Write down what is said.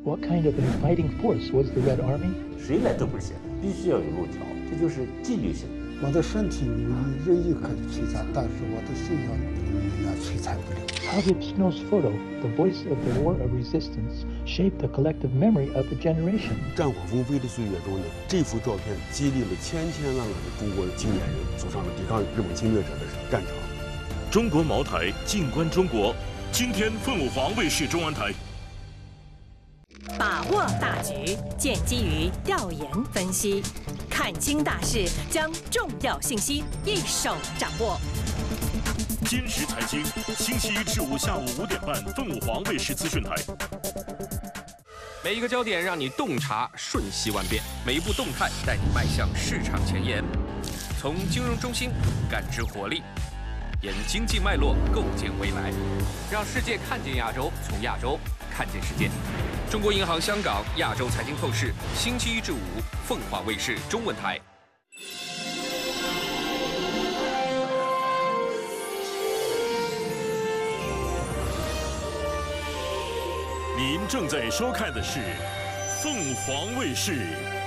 What kind of an inviting force was the Red Army? 谁来都不行，必须要有路条，这就是纪律性。 我的身体任意可以摧残，但是我的信仰摧残不了。 How did Snow's photo, the voice of the war of resistance, shape the collective memory of a generation? 战火纷飞的岁月中呢，这幅照片激励了千千万万的中国青年人走上了抵抗日本侵略者的战场。 中国茅台，静观中国。今天凤凰卫视中文台。 把握大局，建基于调研分析，看清大势，将重要信息一手掌握。 今时财经，星期一至五下午5点半，凤凰卫视资讯台。 每一个焦点让你洞察瞬息万变，每一步动态带你迈向市场前沿。从金融中心感知活力，沿经济脉络构建未来，让世界看见亚洲，从亚洲看见世界。中国银行香港亚洲财经透视，星期一至五，凤凰卫视中文台。 您正在收看的是凤凰卫视